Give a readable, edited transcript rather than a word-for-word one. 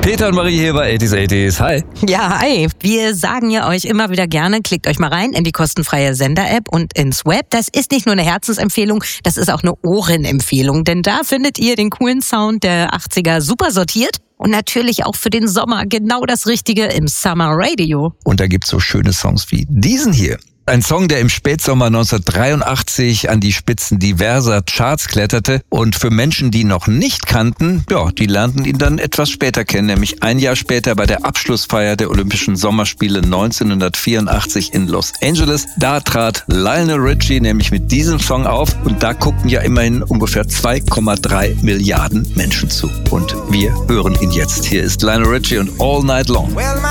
Peter und Marie hier bei 80s. Hi. Ja, hi. Wir sagen ja euch immer wieder gerne, klickt euch mal rein in die kostenfreie Sender-App und ins Web. Das ist nicht nur eine Herzensempfehlung, das ist auch eine Ohrenempfehlung. Denn da findet ihr den coolen Sound der 80er super sortiert. Und natürlich auch für den Sommer genau das Richtige im Summer Radio. Und da gibt's so schöne Songs wie diesen hier. Ein Song, der im Spätsommer 1983 an die Spitzen diverser Charts kletterte und für Menschen, die ihn noch nicht kannten, ja, die lernten ihn dann etwas später kennen, nämlich ein Jahr später bei der Abschlussfeier der Olympischen Sommerspiele 1984 in Los Angeles. Da trat Lionel Richie nämlich mit diesem Song auf und da guckten ja immerhin ungefähr 2,3 Milliarden Menschen zu. Und wir hören ihn jetzt. Hier ist Lionel Richie und All Night Long.